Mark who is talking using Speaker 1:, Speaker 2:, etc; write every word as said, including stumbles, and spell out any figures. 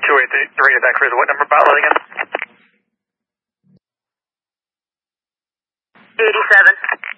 Speaker 1: two eight three, that cruiser, what number bottle again?
Speaker 2: eighty-seven.